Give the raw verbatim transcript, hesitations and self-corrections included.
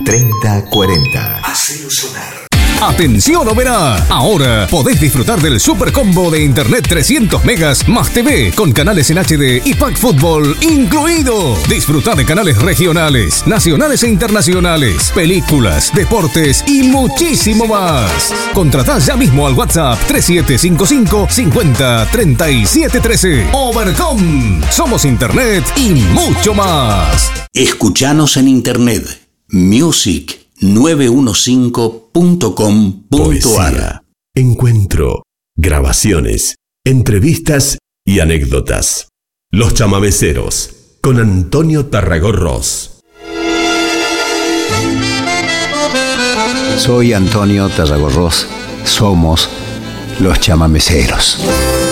treinta cuarenta. Hacelo sonar. Atención Oberá, ahora podés disfrutar del super combo de internet trescientos megas más T V con canales en H D y Pack Fútbol incluido. Disfruta de canales regionales, nacionales e internacionales, películas, deportes y muchísimo más. Contratá ya mismo al WhatsApp tres siete cinco cinco cincuenta treinta y siete trece. Overcom, somos internet y mucho más. Escuchanos en internet music nueve cinco punto com punto a r. Encuentro, grabaciones, entrevistas y anécdotas. Los Chamameceros, con Antonio Tarragorros. Soy Antonio Tarragorros. Somos Los Chamameceros.